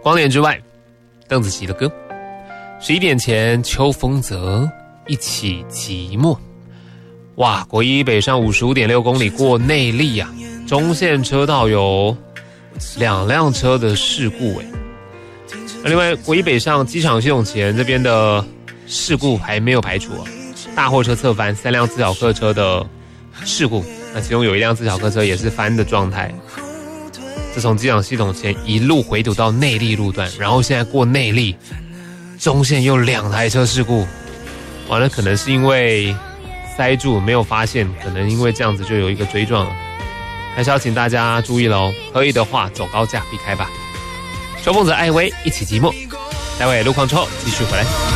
光年之外，邓紫棋的歌。11点前，秋风泽，一起寂寞。哇，国一北上55.6公里过内坜啊，中线车道有2辆车的事故另外，国一北上机场系统前这边的事故还没有排除大货车侧翻，3辆自小客车的事故，那其中有1辆自小客车也是翻的状态。这从机场系统前一路回堵到内坜路段，然后现在过内坜，中线又2台车事故。完了，可能是因为塞住没有发现，可能因为这样子就有一个追撞了，还是要请大家注意咯，可以的话走高架避开吧。秋风泽艾薇一起寂寞，待会路况之后继续回来。